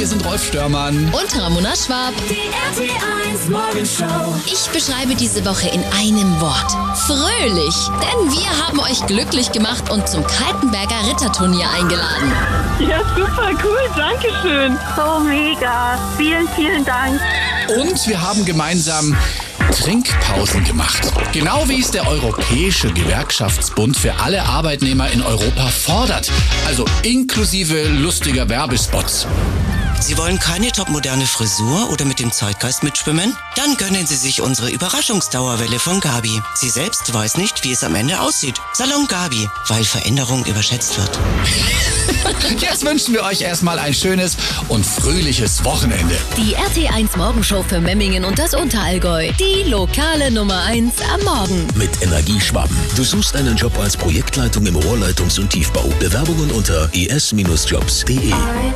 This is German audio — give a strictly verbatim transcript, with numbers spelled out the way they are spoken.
hier sind Rolf Störmann und Ramona Schwab. Die R T eins Morgenshow. Ich beschreibe diese Woche in einem Wort. Fröhlich. Denn wir haben euch glücklich gemacht und zum Kaltenberger Ritterturnier eingeladen. Ja, super, cool, danke schön. So mega. Vielen, vielen Dank. und wir haben gemeinsam Trinkpausen gemacht. Genau wie es der Europäische Gewerkschaftsbund für alle Arbeitnehmer in Europa fordert. Also inklusive lustiger Werbespots. Sie wollen keine topmoderne Frisur oder mit dem Zeitgeist mitschwimmen? Dann gönnen Sie sich unsere Überraschungsdauerwelle von Gabi. Sie selbst weiß nicht, wie es am Ende aussieht. Salon Gabi, weil Veränderung überschätzt wird. Jetzt wünschen wir euch erstmal ein schönes und fröhliches Wochenende. Die R T eins Morgenshow für Memmingen und das Unterallgäu. Die lokale Nummer eins am Morgen. Mit Energieschwaben. Du suchst einen Job als Projektleitung im Rohrleitungs- und Tiefbau. Bewerbungen unter e s Bindestrich jobs punkt de.